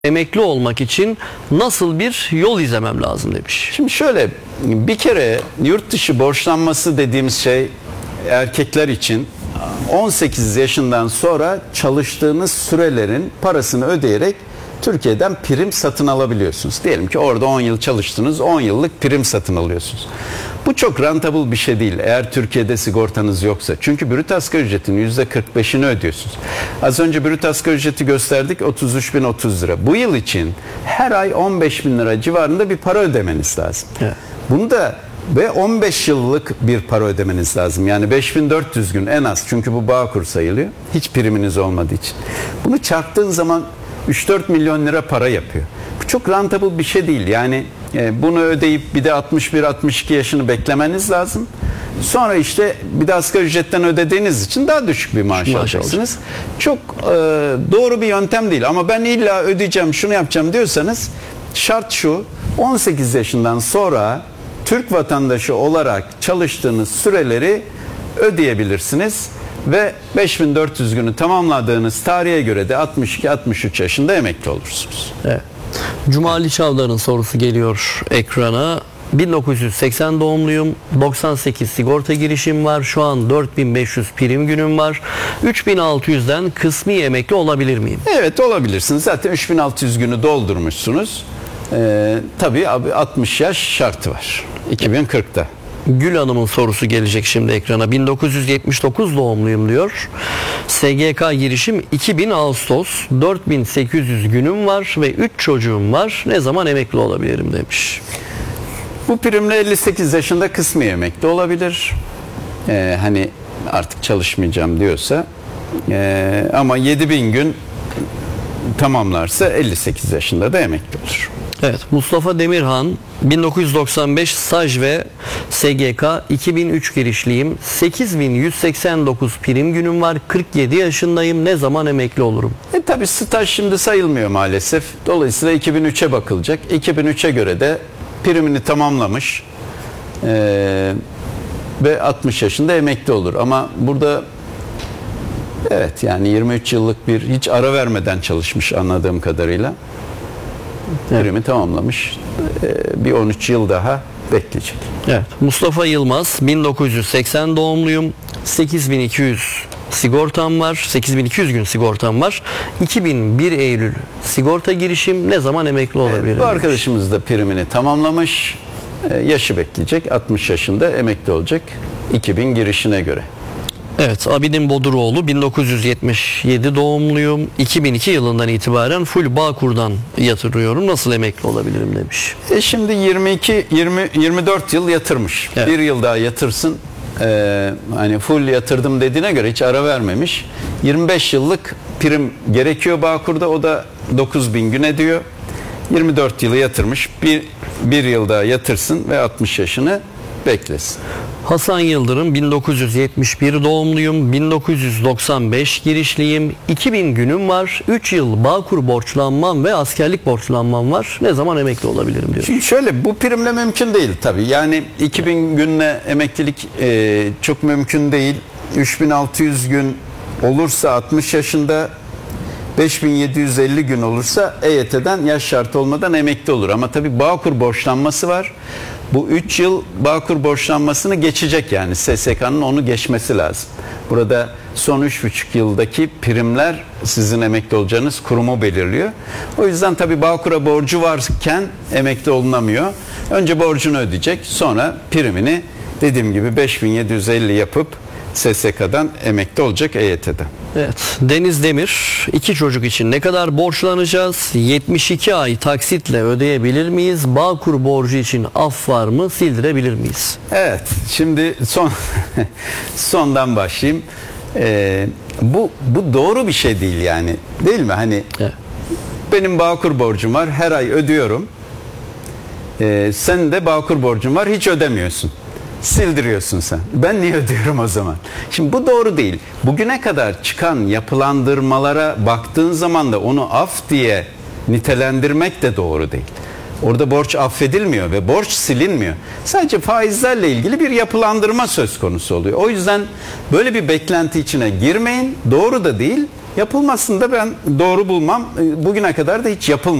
Emekli olmak için nasıl bir yol izlemem lazım demiş. Şimdi şöyle, bir kere yurt dışı borçlanması dediğimiz şey erkekler için 18 yaşından sonra çalıştığınız sürelerin parasını ödeyerek Türkiye'den prim satın alabiliyorsunuz. Diyelim ki orada 10 yıl çalıştınız, 10 yıllık prim satın alıyorsunuz. Bu çok rentable bir şey değil eğer Türkiye'de sigortanız yoksa. Çünkü brüt asgari ücretin %45'ini ödüyorsunuz. Az önce brüt asgari ücreti gösterdik, 33.030 lira. Bu yıl için her ay 15.000 lira civarında bir para ödemeniz lazım. Evet. Bunu da ve 15 yıllık bir para ödemeniz lazım. Yani 5400 gün en az. Çünkü bu Bağkur sayılıyor. Hiç priminiz olmadığı için. Bunu çarptığın zaman 3-4 milyon lira para yapıyor. Bu çok rentable bir şey değil. Yani bunu ödeyip bir de 61-62 yaşını beklemeniz lazım. Sonra işte bir de asgari ücretten ödediğiniz için daha düşük bir maaş alacaksınız. Çok doğru bir yöntem değil. Ama ben illa ödeyeceğim, şunu yapacağım diyorsanız şart şu: 18 yaşından sonra Türk vatandaşı olarak çalıştığınız süreleri ödeyebilirsiniz ve 5400 günü tamamladığınız tarihe göre de 62-63 yaşında emekli olursunuz. Evet. Cumali Çavdar'ın sorusu geliyor ekrana. 1980 doğumluyum. 98 sigorta girişim var. Şu an 4500 prim günüm var. 3600'den kısmi emekli olabilir miyim? Evet, olabilirsiniz. Zaten 3600 günü doldurmuşsunuz. Tabii 60 yaş şartı var 2040'ta. Gül Hanım'ın sorusu gelecek şimdi ekrana. 1979 doğumluyum diyor. SGK girişim 2000 Ağustos. 4800 günüm var ve 3 çocuğum var. Ne zaman emekli olabilirim demiş. Bu primle 58 yaşında kısmi emekli olabilir. Hani artık çalışmayacağım diyorsa. Ama 7000 gün tamamlarsa 58 yaşında da emekli olur. Evet, Mustafa Demirhan 1995 staj ve SGK 2003 girişliyim. 8189 prim günüm var. 47 yaşındayım. Ne zaman emekli olurum? Tabii staj şimdi sayılmıyor maalesef. Dolayısıyla 2003'e bakılacak. 2003'e göre de primini tamamlamış ve 60 yaşında emekli olur. Ama burada evet, yani 23 yıllık bir hiç ara vermeden çalışmış anladığım kadarıyla. Primi tamamlamış. Bir 13 yıl daha bekleyecek. Evet. Mustafa Yılmaz 1980 doğumluyum. 8200 sigortam var. 8200 gün sigortam var. 2001 Eylül sigorta girişim. Ne zaman emekli olabilirim? Bu arkadaşımız da primini tamamlamış. Yaşı bekleyecek. 60 yaşında emekli olacak 2000 girişine göre. Evet, Abidin Boduroğlu 1977 doğumluyum. 2002 yılından itibaren full Bağkur'dan yatırıyorum. Nasıl emekli olabilirim demiş. Şimdi 24 yıl yatırmış. Evet. Bir yıl daha yatırsın. Hani full yatırdım dediğine göre hiç ara vermemiş. 25 yıllık prim gerekiyor Bağkur'da. O da 9000 gün ediyor. 24 yılı yatırmış. Bir yıl daha yatırsın ve 60 yaşını beklesin. Hasan Yıldırım 1971 doğumluyum. 1995 girişliyim. 2000 günüm var. 3 yıl Bağkur borçlanmam ve askerlik borçlanmam var. Ne zaman emekli olabilirim diyor. Şimdi şöyle, bu primle mümkün değil tabii. Yani 2000 günle emeklilik çok mümkün değil. 3600 gün olursa 60 yaşında, 5750 gün olursa EYT'den yaş şartı olmadan emekli olur. Ama tabii Bağkur borçlanması var. Bu 3 yıl Bağkur borçlanmasını geçecek, yani SSK'nın onu geçmesi lazım. Burada son 3,5 yıldaki primler sizin emekli olacağınız kurumu belirliyor. O yüzden tabii Bağkur'a borcu varken emekli olunamıyor. Önce borcunu ödeyecek, sonra primini dediğim gibi 5750 yapıp SSK'dan emekli olacak, EYT'den. Evet. Deniz Demir, 2 çocuk için ne kadar borçlanacağız? 72 ay taksitle ödeyebilir miyiz? Bağkur borcu için af var mı? Sildirebilir miyiz? Evet. Şimdi sondan başlayayım. Bu doğru bir şey değil yani. Değil mi? Hani evet. Benim Bağkur borcum var. Her ay ödüyorum. Senin de Bağkur borcun var. Hiç ödemiyorsun. Sildiriyorsun sen. Ben niye ödüyorum o zaman? Şimdi bu doğru değil. Bugüne kadar çıkan yapılandırmalara baktığın zaman da onu af diye nitelendirmek de doğru değil. Orada borç affedilmiyor ve borç silinmiyor. Sadece faizlerle ilgili bir yapılandırma söz konusu oluyor. O yüzden böyle bir beklenti içine girmeyin. Doğru da değil. Yapılmasını da ben doğru bulmam. Bugüne kadar da hiç yapılmadı.